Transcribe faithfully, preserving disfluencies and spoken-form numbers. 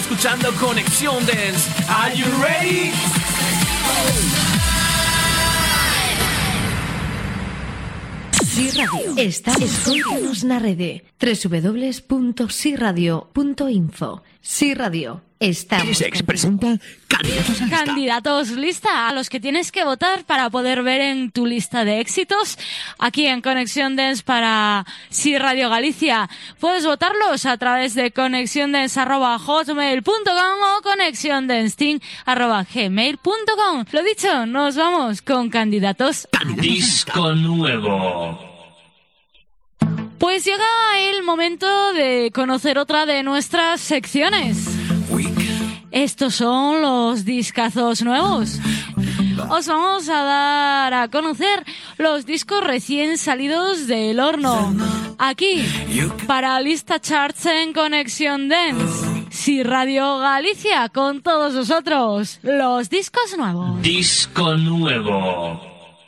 escuchando Conexión Dance. Are you ready? Si Radio. Está escoitanos na rede doble u doble u doble u punto si radio punto info. Si Radio. Estamos. Sex presenta Candidatos a Lista. Candidatos lista, a los que tienes que votar para poder ver en tu lista de éxitos aquí en Conexión Dance para Si Radio Galicia. Puedes votarlos a través de conexiondance arroba hotmail punto com o conexiondance arroba gmail punto com. Lo dicho, nos vamos con candidatos. Disco nuevo. Pues llega el momento de conocer otra de nuestras secciones. Estos son los discazos nuevos. Os vamos a dar a conocer los discos recién salidos del horno. Aquí, para Lista Charts en Conexión Dance. Si Radio Galicia, con todos vosotros, los discos nuevos. Disco nuevo.